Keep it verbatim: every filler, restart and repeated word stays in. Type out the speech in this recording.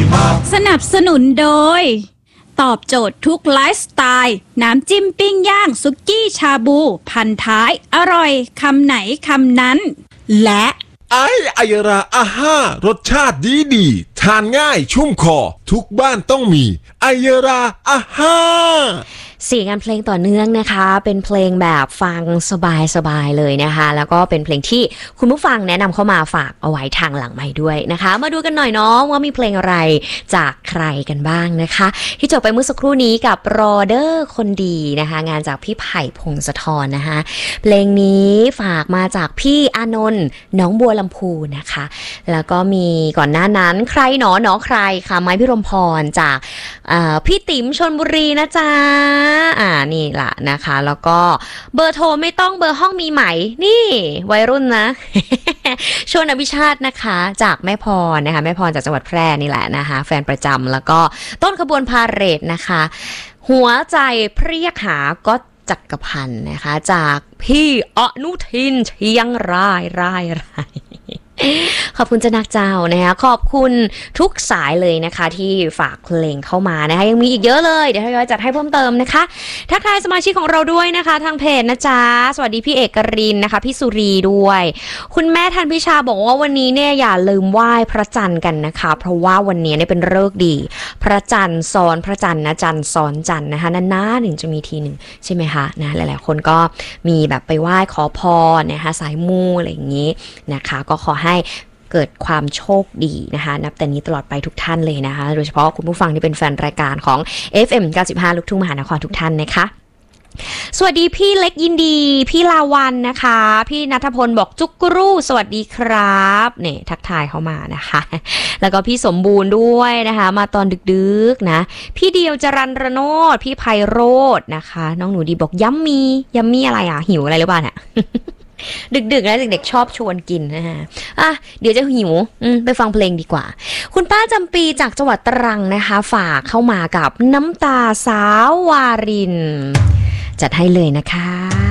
สนับสนุนโดยตอบโจทย์ทุกไลฟ์สไตล์น้ำจิ้มปิ้งย่างสุกี้ชาบูพันท้ายอร่อยคำไหนคำนั้นและไอไอยราอาห้ารสชาติดีดีทานง่ายชุ่มคอทุกบ้านต้องมีไอยราอาห้าเสียงงานเพลงต่อเนื่องนะคะเป็นเพลงแบบฟังสบายๆเลยนะคะแล้วก็เป็นเพลงที่คุณผู้ฟังแนะนำเข้ามาฝากเอาไว้ทางหลังไมค์ด้วยนะคะมาดูกันหน่อยเนาะว่ามีเพลงอะไรจากใครกันบ้างนะคะที่จบไปเมื่อสักครู่นี้กับรอเดอร์คนดีนะคะงานจากพี่ไผ่พงศธรนะคะเพลงนี้ฝากมาจากพี่อานนท์น้องบัวลำพูนะคะแล้วก็มีก่อนหน้านั้นใครหนอหนอใครค่ะไม้พิรมพรจากพี่ติ๋มชลบุรีนะจ๊ะอ่านี่ล่ะนะคะแล้วก็เบอร์โทรไม่ต้องเบอร์ห้องมีไหมนี่วัยรุ่นนะ ชวนอภิชาตินะคะจากแม่พรนะคะแม่พรจากจังหวัดแพร่นี่แหละนะคะแฟนประจำแล้วก็ต้นขบวนพาเหรดนะคะหัวใจเพรียกหาก็จักรพันธ์นะคะจากพี่อนุทินเชียงรายรายรายขอบคุณเจ้านักเจ้านะคะขอบคุณทุกสายเลยนะคะที่ฝากเพลงเข้ามานะคะยังมีอีกเยอะเลยเดี๋ยวทยอยจัดให้เพิ่มเติมนะคะทักทายสมาชิกของเราด้วยนะคะทางเพจนะจ๊ะสวัสดีพี่เอกรินนะคะพี่สุรีด้วยคุณแม่ทันพิชาบอกว่าวันนี้เนี่ยอย่าลืมไหว้พระจันทร์กันนะคะเพราะว่าวันนี้เนี่ยเป็นฤกษ์ดีพระจันทร์ซ้อนพระจันทร์นะจันทร์ซ้อนจันทร์นะคะนานๆถึงจะมีทีหนึ่งใช่ไหมคะนะหลายๆคนก็มีแบบไปไหว้ขอพรนะคะสายมูอะไรอย่างนี้นะคะก็ขอให้เกิดความโชคดีนะคะนับแต่นี้ตลอดไปทุกท่านเลยนะคะโดยเฉพาะคุณผู้ฟังที่เป็นแฟนรายการของ เอฟ เอ็ม เก้าสิบห้า ลูกทุ่งมหานครทุกท่านนะคะสวัสดีพี่เล็กยินดีพี่ลาวันนะคะพี่ณัฐพลบอกจุกกรูสวัสดีครับเนี่ยทักทายเข้ามานะคะแล้วก็พี่สมบูรณ์ด้วยนะคะมาตอนดึกๆนะพี่เดียวจรัญรโนดพี่ไพโรจน์นะคะน้องหนูดีบอกยัมมียัมมีอะไรอ่ะหิวอะไรหรือเปล่าเนี่ยดึกๆนะเด็กๆชอบชวนกินนะฮะอ่ะเดี๋ยวจะหิวไปฟังเพลงดีกว่าคุณป้าจำปีจากจังหวัดตรังนะคะฝากเข้ามากับน้ำตาสาววารินจัดให้เลยนะคะ